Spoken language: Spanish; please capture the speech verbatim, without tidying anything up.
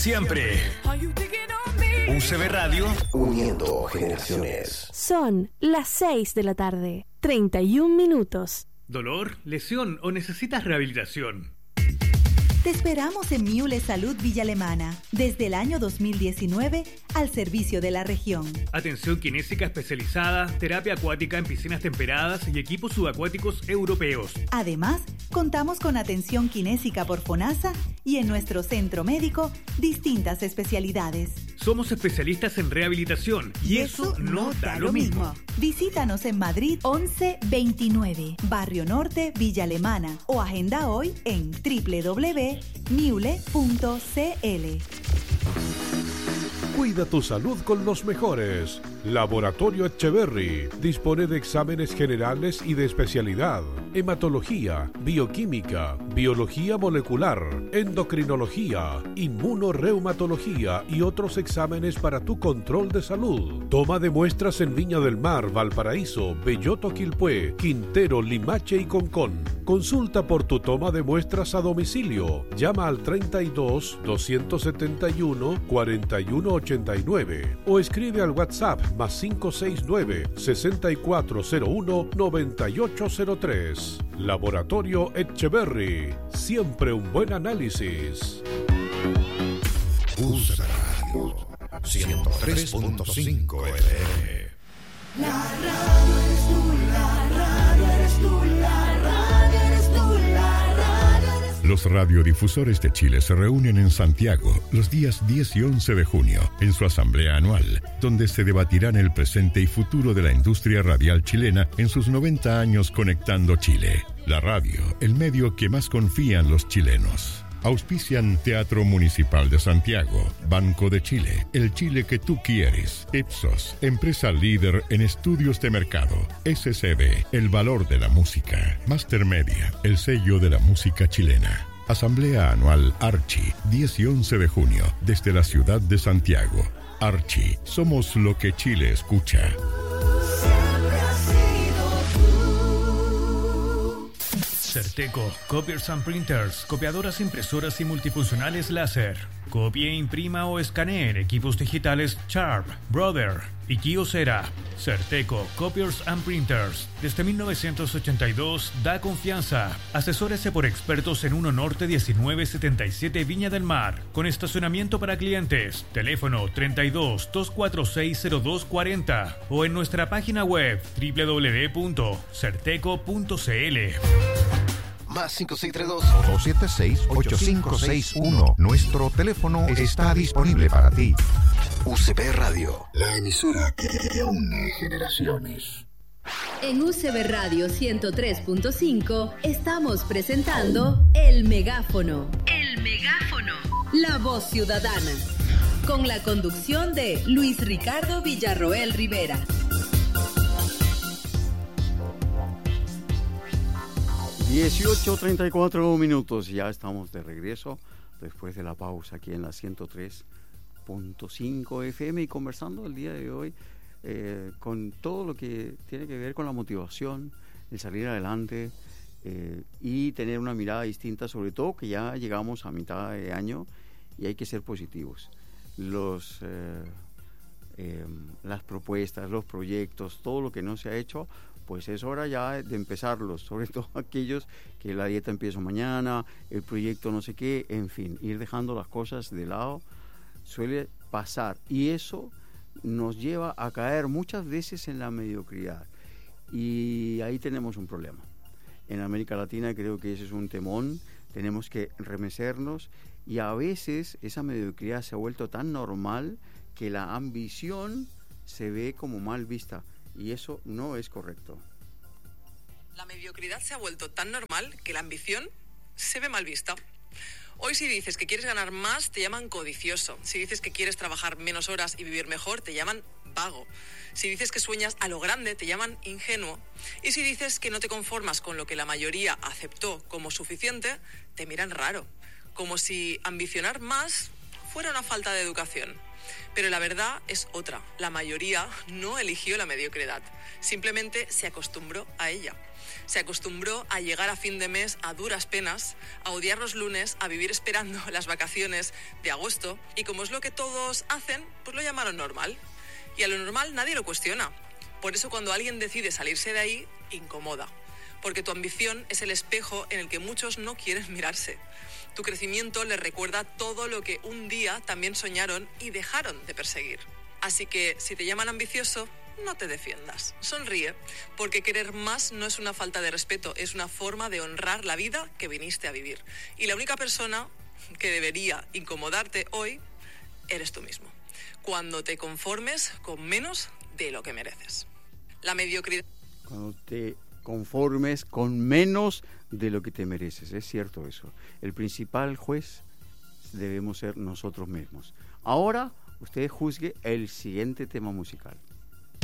Siempre. U C B Radio, uniendo generaciones. Son las seis de la tarde, treinta y un minutos. ¿Dolor, lesión o necesitas rehabilitación? Te esperamos en Miule Salud Villa Alemana, desde el año dos mil diecinueve, al servicio de la región. Atención kinésica especializada, terapia acuática en piscinas temperadas y equipos subacuáticos europeos. Además, contamos con atención kinésica por FONASA y en nuestro centro médico, distintas especialidades. Somos especialistas en rehabilitación y, y eso, eso no da, da lo mismo. mismo. Visítanos en Madrid once veintinueve, Barrio Norte, Villa Alemana, o agenda hoy en doble u doble u doble u punto miule punto c l. Cuida tu salud con los mejores. Laboratorio Etcheverry dispone de exámenes generales y de especialidad: hematología, bioquímica, biología molecular, endocrinología, inmunoreumatología y otros exámenes para tu control de salud. Toma de muestras en Viña del Mar, Valparaíso, Belloto, Quilpué, Quintero, Limache y Concón. Consulta por tu toma de muestras a domicilio. Llama al treinta y dos, doscientos setenta y uno, cuarenta y uno ochenta y nueve o escribe al WhatsApp más cinco seis nueve, sesenta y cuatro cero uno, noventa y ocho cero tres. Laboratorio Etcheverry. Siempre un buen análisis. U C B Radio ciento tres punto cinco F M. La radio eres tú, la radio eres tú, la radio eres tú, la radio eres tú. Los radiodifusores de Chile se reúnen en Santiago los días diez y once de junio en su asamblea anual, donde se debatirán el presente y futuro de la industria radial chilena en sus noventa años conectando Chile. La radio, el medio que más confían los chilenos. Auspician Teatro Municipal de Santiago, Banco de Chile, el Chile que tú quieres, Ipsos, empresa líder en estudios de mercado, S C B, el valor de la música, Master Media, el sello de la música chilena. Asamblea Anual Archi, diez y once de junio, desde la ciudad de Santiago. Archi, somos lo que Chile escucha. Certeco, Copiers and Printers, copiadoras, impresoras y multifuncionales láser. Copie, imprima o escanee equipos digitales Sharp, Brother y Kyocera. Certeco, Copiers and Printers. Desde mil novecientos ochenta y dos da confianza. Asesórese por expertos en uno Norte diecinueve setenta y siete Viña del Mar. Con estacionamiento para clientes. Teléfono treinta y dos, doscientos cuarenta y seis, cero dos cuarenta o en nuestra página web doble u doble u doble u punto certeco punto c l. Más cinco seis tres dos, dos siete seis, ocho cinco seis uno. Nuestro teléfono está disponible para ti. U C B Radio, la emisora que une generaciones. En U C B Radio ciento tres punto cinco estamos presentando El Megáfono. El Megáfono. La voz ciudadana. Con la conducción de Luis Ricardo Villarroel Rivera. dieciocho treinta y cuatro minutos, ya estamos de regreso después de la pausa aquí en la ciento tres punto cinco F M y conversando el día de hoy eh, con todo lo que tiene que ver con la motivación, el salir adelante eh, y tener una mirada distinta, sobre todo que ya llegamos a mitad de año y hay que ser positivos. Los, eh, eh, las propuestas, los proyectos, todo lo que no se ha hecho, pues es hora ya de empezarlos, sobre todo aquellos que la dieta empieza mañana, el proyecto no sé qué, en fin, ir dejando las cosas de lado suele pasar y eso nos lleva a caer muchas veces en la mediocridad y ahí tenemos un problema. En América Latina creo que ese es un temón, tenemos que remecernos y a veces esa mediocridad se ha vuelto tan normal que la ambición se ve como mal vista. Y eso no es correcto. La mediocridad se ha vuelto tan normal que la ambición se ve mal vista. Hoy si dices que quieres ganar más, te llaman codicioso. Si dices que quieres trabajar menos horas y vivir mejor, te llaman vago. Si dices que sueñas a lo grande, te llaman ingenuo. Y si dices que no te conformas con lo que la mayoría aceptó como suficiente, te miran raro. Como si ambicionar más fuera una falta de educación. Pero la verdad es otra. La mayoría no eligió la mediocridad. Simplemente se acostumbró a ella. Se acostumbró a llegar a fin de mes a duras penas, a odiar los lunes, a vivir esperando las vacaciones de agosto. Y como es lo que todos hacen, pues lo llamaron normal. Y a lo normal nadie lo cuestiona. Por eso cuando alguien decide salirse de ahí, incomoda. Porque tu ambición es el espejo en el que muchos no quieren mirarse. Tu crecimiento les recuerda todo lo que un día también soñaron y dejaron de perseguir. Así que si te llaman ambicioso, no te defiendas. Sonríe, porque querer más no es una falta de respeto, es una forma de honrar la vida que viniste a vivir. Y la única persona que debería incomodarte hoy eres tú mismo. Cuando te conformes con menos de lo que mereces. La mediocridad... Cuando te conformes con menos de lo que te mereces, es cierto eso. El principal juez debemos ser nosotros mismos. Ahora, usted juzgue el siguiente tema musical.